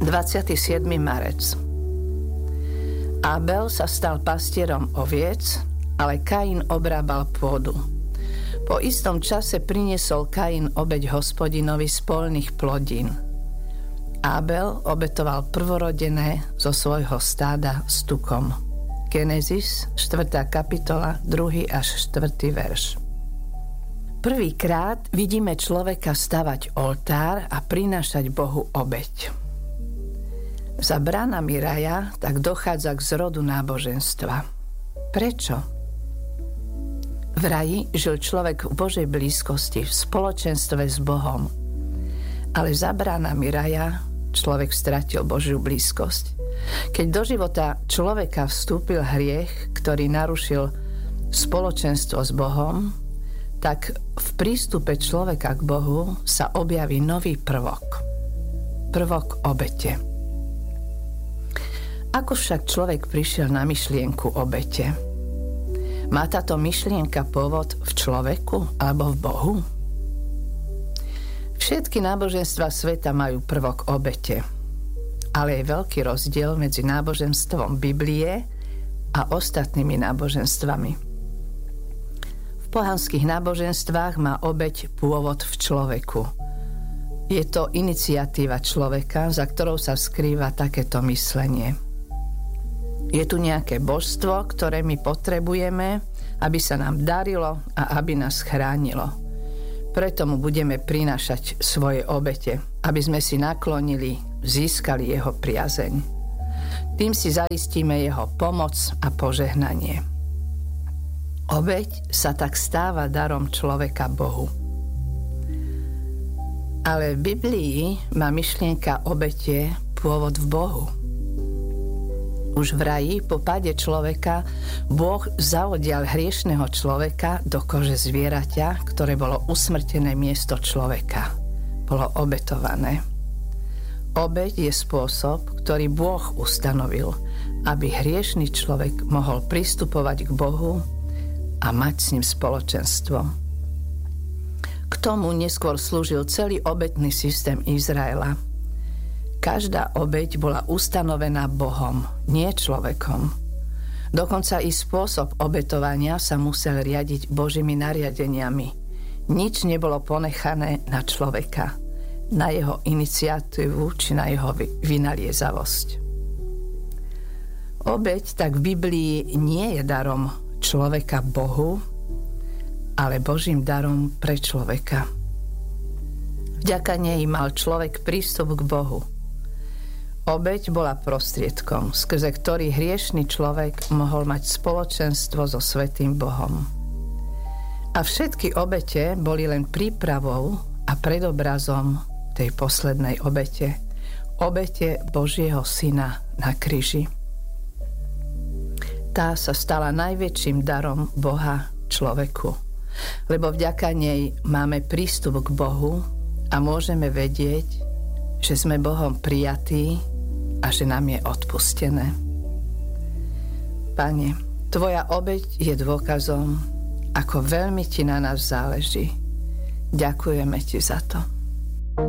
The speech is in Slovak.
27. marec. Abel sa stal pastierom oviec, ale Kain obrábal pôdu. Po istom čase priniesol Kain obeť Hospodinovi z poľných plodín. Abel obetoval prvorodené zo svojho stáda s tukom. Genesis, 4. kapitola, 2. až 4. verš. Prvýkrát vidíme človeka stavať oltár a prinášať Bohu obeť. Za bránami raja tak dochádza k zrodu náboženstva. Prečo? V raji žil človek v Božej blízkosti, v spoločenstve s Bohom. Ale za bránami raja človek stratil Božiu blízkosť. Keď do života človeka vstúpil hriech, ktorý narušil spoločenstvo s Bohom, tak v prístupe človeka k Bohu sa objaví nový prvok. Prvok obete. Ako však človek prišiel na myšlienku obete? Má táto myšlienka pôvod v človeku alebo v Bohu? Všetky náboženstva sveta majú prvok obete, ale je veľký rozdiel medzi náboženstvom Biblie a ostatnými náboženstvami. V pohanských náboženstvách má obeť pôvod v človeku. Je to iniciatíva človeka, za ktorou sa skrýva takéto myslenie. Je tu nejaké božstvo, ktoré my potrebujeme, aby sa nám darilo a aby nás chránilo. Preto mu budeme prinášať svoje obete, aby sme si naklonili, získali jeho priazeň. Tým si zaistíme jeho pomoc a požehnanie. Obeť sa tak stáva darom človeka Bohu. Ale v Biblii má myšlienka obete pôvod v Bohu. Už v raji po páde človeka Boh zaodial hriešného človeka do kože zvieraťa, ktoré bolo usmrtené miesto človeka. Bolo obetované. Obeť je spôsob, ktorý Boh ustanovil, aby hriešný človek mohol pristupovať k Bohu a mať s ním spoločenstvo. K tomu neskôr slúžil celý obetný systém Izraela. Každá obeť bola ustanovená Bohom, nie človekom. Dokonca i spôsob obetovania sa musel riadiť Božími nariadeniami. Nič nebolo ponechané na človeka, na jeho iniciatívu či na jeho vynaliezavosť. Obeť tak v Biblii nie je darom človeka Bohu, ale Božím darom pre človeka. Vďaka nej mal človek prístup k Bohu. Obeť bola prostriedkom, skrze ktorý hriešný človek mohol mať spoločenstvo so svätým Bohom. A všetky obete boli len prípravou a predobrazom tej poslednej obete. Obete Božieho Syna na kríži. Tá sa stala najväčším darom Boha človeku, lebo vďaka nej máme prístup k Bohu a môžeme vedieť, že sme Bohom prijatí a že nám je odpustené. Pane, Tvoja obeť je dôkazom, ako veľmi Ti na nás záleží. Ďakujeme Ti za to.